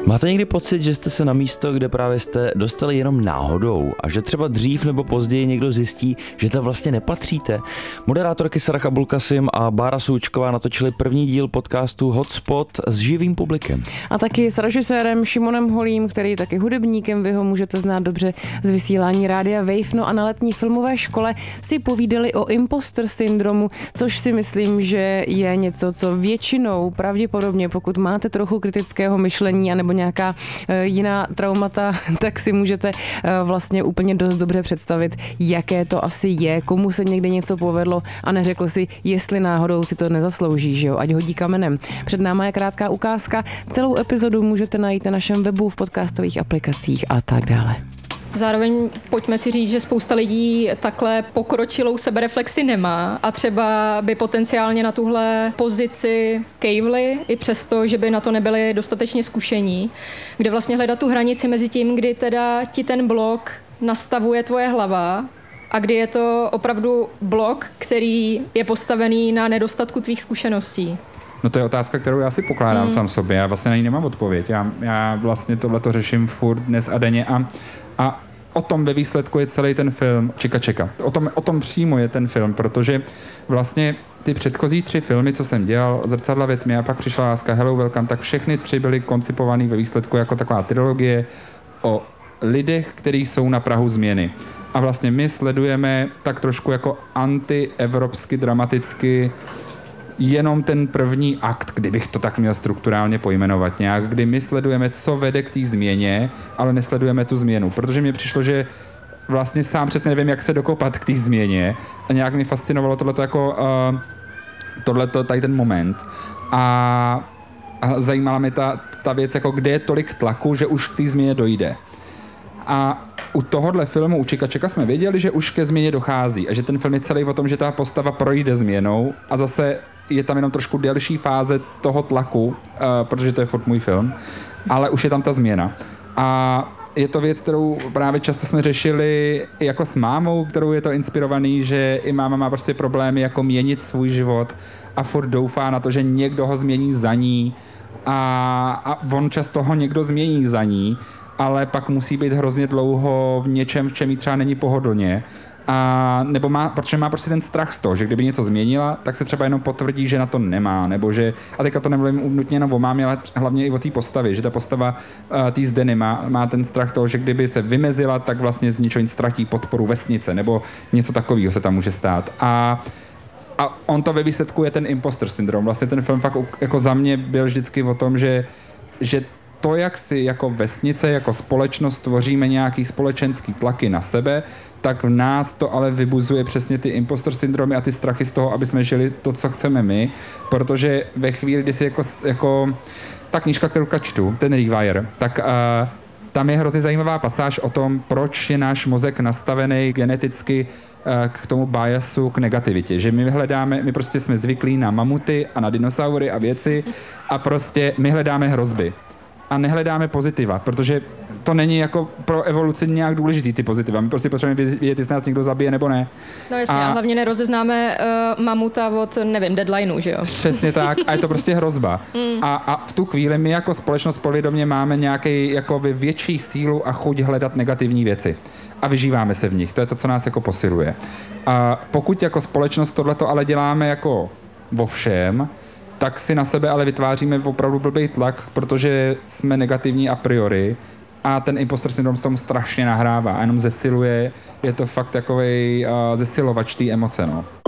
Máte někdy pocit, že jste se na místo, kde právě jste, dostali jenom náhodou a že třeba dřív nebo později někdo zjistí, že tam vlastně nepatříte? Moderátorky Sarah Abulkasim a Bára Součková natočili první díl podcastu Hotspot s živým publikem. A taky s režisérem Šimonem Holým, který taky hudebníkem, vy ho můžete znát dobře z vysílání Rádia Wave. No a na letní filmové škole si povídali o imposter syndromu, což si myslím, že je něco, co většinou pravděpodobně, pokud máte trochu kritického myšlení anebo nějaká jiná traumata, tak si můžete vlastně úplně dost dobře představit, jaké to asi je, komu se někde něco povedlo a neřekl si, jestli náhodou si to nezaslouží, že jo, ať hodí kamenem. Před náma je krátká ukázka, celou epizodu můžete najít na našem webu, v podcastových aplikacích a tak dále. Zároveň pojďme si říct, že spousta lidí takhle pokročilou sebereflexi nemá a třeba by potenciálně na tuhle pozici kejvli, i přesto, že by na to nebyli dostatečně zkušení, kde vlastně hledat tu hranici mezi tím, kdy teda ti ten blok nastavuje tvoje hlava a kdy je to opravdu blok, který je postavený na nedostatku tvých zkušeností. No to je otázka, kterou já si pokládám sám sobě. Já vlastně na ní nemám odpověď. Já vlastně tohleto řeším furt dnes a denně a o tom ve výsledku je celý ten film Čika. O tom přímo je ten film, protože vlastně ty předchozí 3 filmy, co jsem dělal, Zrcadla ve tmě a pak Přišla láska, Hello Welcome, tak všechny 3 byly koncipovaný ve výsledku jako taková trilogie o lidech, kteří jsou na prahu změny. A vlastně my sledujeme tak trošku jako antievropsky, dramaticky jenom ten první akt, kdybych to tak měl strukturálně pojmenovat nějak, kdy my sledujeme, co vede k té změně, ale nesledujeme tu změnu, protože mi přišlo, že vlastně sám přesně nevím, jak se dokopat k té změně a nějak mi fascinovalo tohleto, tady ten moment a zajímala mě ta věc, jako kde je tolik tlaku, že už k té změně dojde. A u tohohle filmu, u Čika jsme věděli, že už ke změně dochází a že ten film je celý o tom, že ta postava projde změnou a zase je tam jenom trošku delší fáze toho tlaku, protože to je furt můj film, ale už je tam ta změna. A je to věc, kterou právě často jsme řešili jako s mámou, kterou je to inspirovaný, že i máma má prostě problémy jako měnit svůj život a furt doufá na to, že někdo ho změní za ní a on často ho někdo změní za ní, ale pak musí být hrozně dlouho v něčem, v čem jí třeba není pohodlně. Nebo protože má prostě ten strach z toho, že kdyby něco změnila, tak se třeba jenom potvrdí, že na to nemá, nebo že, a teďka to nemluvím nutně jenom o mámě, ale hlavně i o té postavě, že ta postava té Zdeny má ten strach toho, že kdyby se vymezila, tak vlastně z ničeho ztratí podporu vesnice, nebo něco takového se tam může stát. A on to ve výsledku je ten imposter syndrom. Vlastně ten film fakt jako za mě byl vždycky o tom, že to, jak si jako vesnice, jako společnost tvoříme nějaký společenský tlaky na sebe, tak v nás to ale vybuzuje přesně ty impostor syndromy a ty strachy z toho, aby jsme žili to, co chceme my, protože ve chvíli, kdy si jako ta knížka, kterou čtu, ten Rewire, tak tam je hrozně zajímavá pasáž o tom, proč je náš mozek nastavený geneticky k tomu biasu, k negativitě. Že my prostě jsme zvyklí na mamuty a na dinosaury a věci a prostě my hledáme hrozby. A nehledáme pozitiva, protože to není jako pro evoluci nějak důležitý ty pozitiva. My prostě potřebujeme vědět, jestli nás někdo zabije nebo ne. No jasně, a hlavně nerozeznáme mamuta od, nevím, deadlineu, že jo? Přesně tak, a je to prostě hrozba. A v tu chvíli my jako společnost podvědomě máme nějaký jakoby větší sílu a chuť hledat negativní věci. A vyžíváme se v nich. To je to, co nás jako posiluje. A pokud jako společnost tohleto ale děláme jako vo všem, tak si na sebe ale vytváříme opravdu blbý tlak, protože jsme negativní a priori a ten imposter syndrom s tomu strašně nahrává a jenom zesiluje, je to fakt takovej zesilovač té emoce, no.